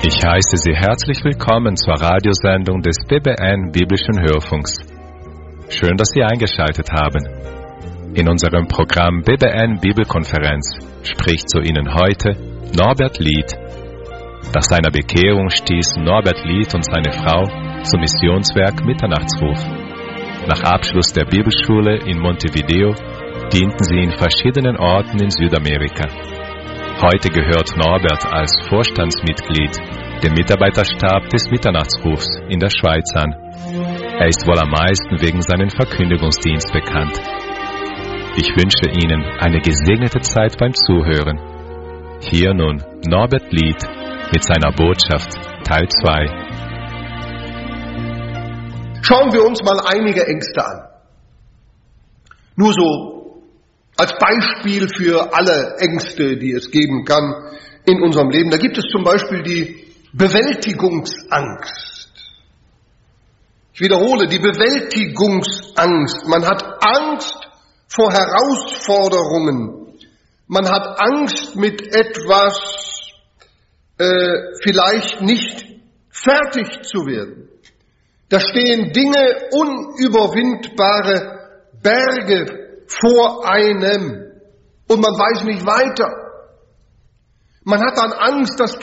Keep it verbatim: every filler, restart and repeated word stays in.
Ich heiße Sie herzlich willkommen zur Radiosendung des B B N Biblischen Hörfunks. Schön, dass Sie eingeschaltet haben. In unserem Programm B B N Bibelkonferenz spricht zu Ihnen heute Norbert Lied. Nach seiner Bekehrung stießen Norbert Lied und seine Frau zum Missionswerk Mitternachtsruf. Nach Abschluss der Bibelschule in Montevideo dienten sie in verschiedenen Orten in Südamerika. Heute gehört Norbert als Vorstandsmitglied dem Mitarbeiterstab des Mitternachtsrufs in der Schweiz an. Er ist wohl am meisten wegen seinem Verkündigungsdienst bekannt. Ich wünsche Ihnen eine gesegnete Zeit beim Zuhören. Hier nun Norbert Lied mit seiner Botschaft, Teil zwei. Schauen wir uns mal einige Ängste an. Nur so als Beispiel für alle Ängste, die es geben kann in unserem Leben. Da gibt es zum Beispiel die Bewältigungsangst. Ich wiederhole, die Bewältigungsangst. Man hat Angst vor Herausforderungen. Man hat Angst, mit etwas äh, vielleicht nicht fertig zu werden. Da stehen Dinge, unüberwindbare Berge vor einem und man weiß nicht weiter. Man hat dann Angst, dass